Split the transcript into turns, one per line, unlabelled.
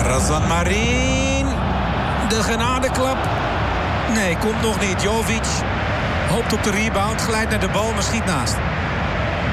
Razvan Marin. De genadeklap. Nee, komt nog niet. Jovic hoopt op de rebound, glijdt naar de bal, maar schiet naast.